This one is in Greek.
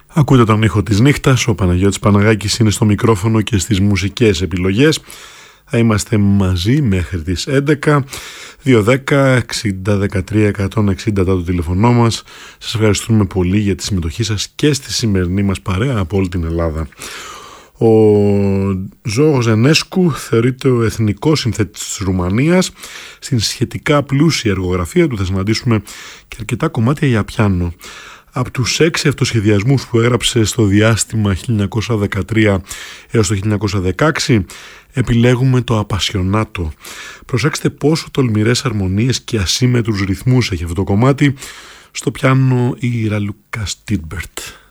Ακούτε τον ήχο της νύχτας, ο Παναγιώτης Παναγάκης είναι στο μικρόφωνο και στις μουσικές επιλογές. Θα είμαστε μαζί μέχρι τις 11, 210 60 13 160 το τηλεφωνό μας. Σας ευχαριστούμε πολύ για τη συμμετοχή σας και στη σημερινή μας παρέα από όλη την Ελλάδα. Ο Ζώος Ενέσκου θεωρείται ο εθνικός συνθέτης της Ρουμανίας. Στην σχετικά πλούσια εργογραφία του θα συναντήσουμε και αρκετά κομμάτια για πιάνο. Από τους 6 αυτοσχεδιασμούς που έγραψε στο διάστημα 1913 έως το 1916 επιλέγουμε το Απασιονάτο. Προσέξτε πόσο τολμηρές αρμονίες και ασύμμετρους ρυθμούς έχει αυτό το κομμάτι. Στο πιάνο η Ραλούκα Στίμπερτ.